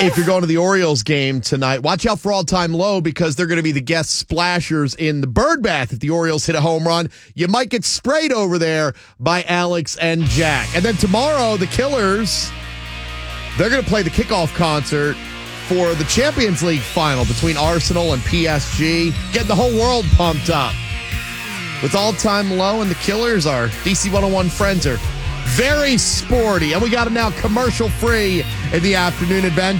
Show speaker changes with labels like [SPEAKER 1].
[SPEAKER 1] If you're going to the Orioles game tonight, watch out for All Time Low because they're going to be the guest splashers in the bird bath. If the Orioles hit a home run, you might get sprayed over there by Alex and Jack. And then tomorrow, the Killers, they're going to play the kickoff concert for the Champions League final between Arsenal and PSG, getting the whole world pumped up. With All Time Low and the Killers, our DC 101 friends are very sporty. And we got them now commercial-free in the Afternoon Adventure.